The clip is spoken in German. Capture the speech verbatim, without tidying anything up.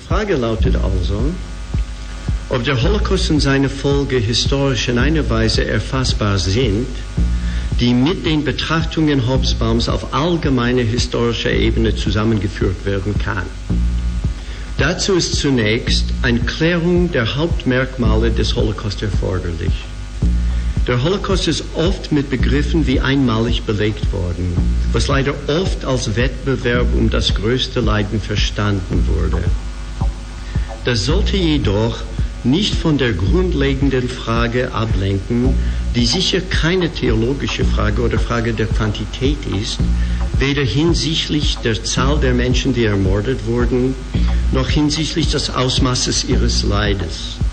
Frage lautet also, ob der Holocaust und seine Folge historisch in einer Weise erfassbar sind, die mit den Betrachtungen Hobsbaums auf allgemeiner historischer Ebene zusammengeführt werden kann. Dazu ist zunächst eine Klärung der Hauptmerkmale des Holocaust erforderlich. Der Holocaust ist oft mit Begriffen wie einmalig belegt worden, was leider oft als Wettbewerb um das größte Leiden verstanden wurde. Das sollte jedoch nicht von der grundlegenden Frage ablenken, die sicher keine theologische Frage oder Frage der Quantität ist, weder hinsichtlich der Zahl der Menschen, die ermordet wurden, noch hinsichtlich des Ausmaßes ihres Leides.